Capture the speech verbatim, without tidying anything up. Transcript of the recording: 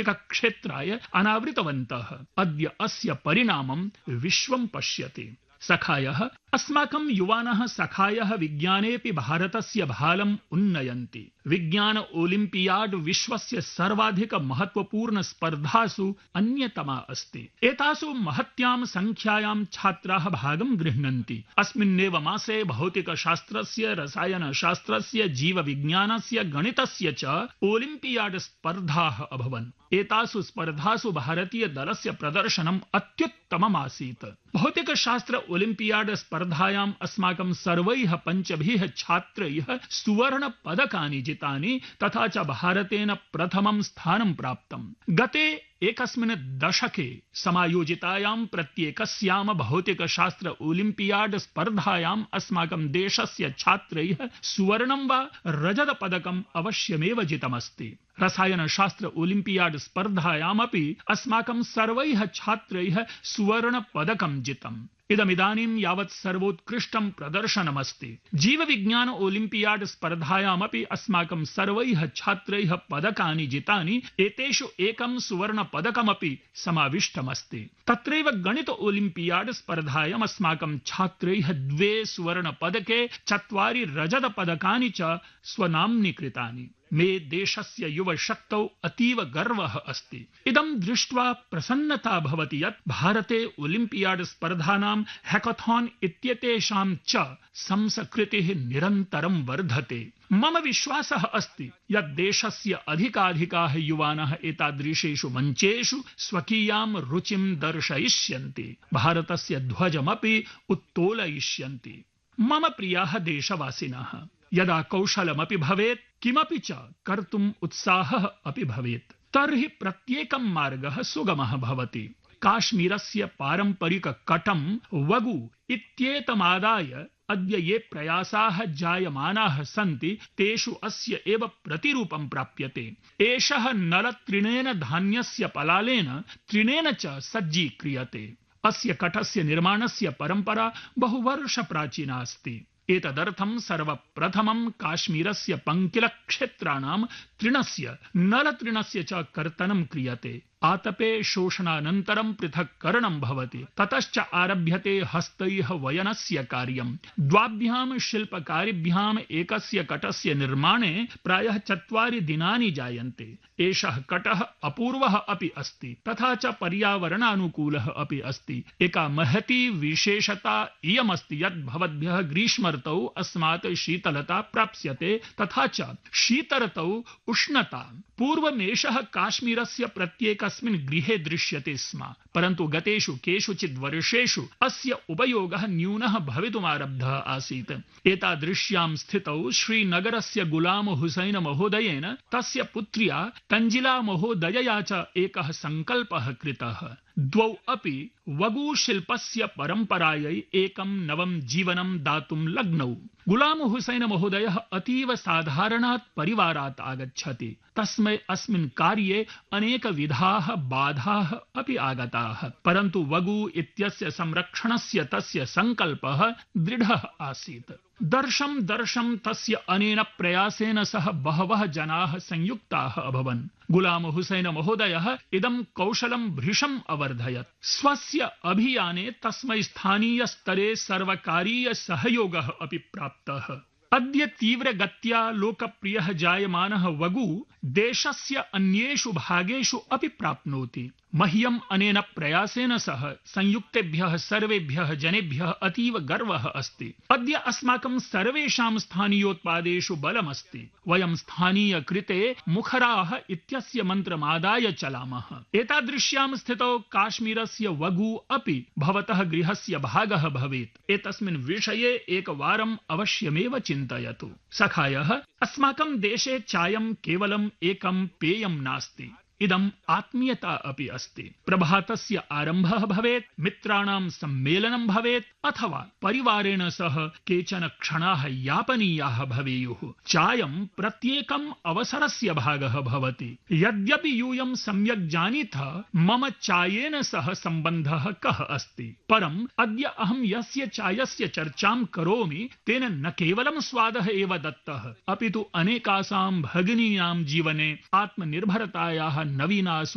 पङ्किलक्षेत्राय अनावृतवन्तः। अद्य अस्य परिणामं विश्वं पश्यति। सखायः अस्माकं युवानः सखायः विज्ञानेऽपि भारतस्य भालम् उन्नयन्ति। विज्ञान ओलिम्पियाड् विश्वस्य सर्वाधिक महत्वपूर्ण स्पर्धासु अन्यतमा अस्ति। एतासु महत्यां संख्यायां छात्राः भागं गृह्णन्ति। अस्मिन्नेव मासे भौतिकशास्त्रस्य, रसायनशास्त्रस्य, जीवविज्ञानस्य, गणितस्य च ओलिम्पियाड् स्पर्धाः अभवन्। एतासु स्पर्धासु भारतीय दलस्य प्रदर्शनम् अत्युत्तममासीत्। भौतिकशास्त्र ओलिम्पियाड् स्पर्धायाम् अस्माकं सर्वैः पञ्चभिः छात्रैः सुवर्ण पदकानि जितानि तथा च भारतेन प्रथमं स्थानं प्राप्तम्। गते एकस्मिन् दशके समायोजितायां प्रत्येकस्यां भौतिकशास्त्र ओलिम्पियाड् स्पर्धायाम् अस्माकं देशस्य छात्रैः सुवर्णं वा रजत पदकम् अवश्यमेव जितमस्ति। रसायनशास्त्र ओलिम्पियाड् स्पर्धायामपि अस्माकं सर्वैः छात्रैः सुवर्ण पदकं जितम्। इदमिदानीं यावत् सर्वोत्कृष्टं प्रदर्शनमस्ति। जीवविज्ञान ओलिम्पियाड् स्पर्धायामपि अस्माकं सर्वैः छात्रैः पदकानि जितानि। एतेषु एकं सुवर्ण पदकमपि समाविष्टमस्ति। तत्रैव गणित ओलिम्पियाड् स्पर्धायाम् अस्माकं छात्रैः द्वे सुवर्ण पदके चत्वारि रजत पदकानि च स्वनाम्नि कृतानि। मे देशस्य युवशक्तौ अतीव गर्वः अस्ति। इदं दृष्ट्वा प्रसन्नता भवति यत् भारते ओलिम्पियाड् स्पर्धानां हैकाथॉन इत्येतेषां च संस्कृतिः निरन्तरं वर्धते। मम विश्वासः अस्ति यत् देशस्य अधिकाधिकाः युवानः एतादृशेषु मञ्चेषु स्वकीयां रुचिं दर्शयिष्यन्ति। भारतस्य ध्वजमपि उत्तोलयिष्यन्ति। मम प्रियाः देशवासिनः, यदा कौशलमपि भवेत्, किमपि च कर्तुम् उत्साहः अपि भवेत्, तर्हि प्रत्येकं मार्गः सुगमः भवति। काश्मीरस्य पारम्परिक कटं वगु इत्येतमादाय अद्य ये प्रयासाः जायमानाः सन्ति तेषु अस्य एव प्रतिरूपं प्राप्यते। एषः नलतृणेन धान्यस्य पलालेन तृणेन च सज्जीक्रियते। अस्य कटस्य निर्माणस्य परम्परा बहुवर्ष प्राचीना अस्ति। एतदर्थं सर्वप्रथमं काश्मीरस्य पङ्किलक्षेत्राणां तृणस्य, नलतृणस्य च कर्तनं क्रियते। आतपे शोषणानन्तरं पृथक्करणं भवति। ततश्च आरभ्यते हस्तैः वयनस्य कार्यम्। द्वाभ्यां शिल्पकारिभ्याम् एकस्य कटस्य निर्माणे प्रायः चत्वारि दिनानि जायन्ते। एषः कटः अपूर्वः अपि अस्ति तथा च पर्यावरणानुकूलः अपि अस्ति। एका महती विशेषता इयमस्ति यत् भवद्भ्यः ग्रीष्मर्तौ अस्मात् शीतलता प्राप्स्यते तथा च शीतर्तौ उष्णता। पूर्वमेषः काश्मीरस्य प्रत्येकस्मिन् गृहे दृश्यते स्म, परन्तु गतेषु केषुचित् वर्षेषु अस्य उपयोगः न्यूनः भवितुमारब्धः आसीत्। एतादृश्यां स्थितौ श्रीनगरस्य गुलाम हुसैन महोदयेन तस्य पुत्र्या तंजिला महोदयया च एकः सङ्कल्पः कृतः। द्वौ अपि वगु शिल्पस्य परम्परायै एकं नवं जीवनं दातुं लग्नौ। गुलाम हुसैन महोदयः अतीव साधारणात् परिवारात् आगच्छति। तस्मै अस्मिन् कार्ये अनेकविधाः बाधाः अपि आगताः, परन्तु वगु इत्यस्य संरक्षणस्य तस्य सङ्कल्पः दृढः आसीत्। दर्शं दर्शं तस्य अनेन प्रयासेन सह बहवः जनाः संयुक्ताः अभवन्। गुलाम हुसैन महोदयः इदं कौशलं भृशम् अवर्धयत्। स्वस्य अभियाने तस्मै स्थानीयस्तरे सर्वकारीय सहयोगः अपि प्राप्तः। अद्य तीव्रगत्या लोकप्रियः जायमानः वगु देशस्य अन्येषु भागेषु अपि प्राप्नोति। मह्यम् अनेन प्रयासेन सह संयुक्तेभ्यः सर्वेभ्यः जनेभ्यः अतीव गर्वः अस्ति। अद्य अस्माकं सर्वेषां स्थानीयोत्पादेषु बलमस्ति। वयं स्थानीयकृते मुखराः इत्यस्य मन्त्रमादाय चलामः। एतादृश्यां स्थितौ काश्मीरस्य वगु अपि भवतः गृहस्य भागः भवेत्। एतस्मिन् विषये एकवारम् अवश्यमेव चिन्तयतु। सखायः, अस्माकं देशे चायं केवलम् एकं पेयं नास्ति, इदम् आत्मीयता अपि अस्ति। प्रभातस्य आरम्भः भवेत्, मित्राणां सम्मेलनं भवेत् अथवा परिवारेण सह केचन क्षणाः यापनीयाः भवेयुः। चायं प्रत्येकम् अवसरस्य भागः भवति। यद्यपि यूयं सम्यक् जानीथ मम चायेन सह सम्बन्धः कः अस्ति, परम् अद्य अहं यस्य चायस्य चर्चां करोमि तेन न केवलं स्वादः एव दत्तः, अपि तु अनेकासां भगिनीनां जीवने आत्मनिर्भरतायाः नवीनासु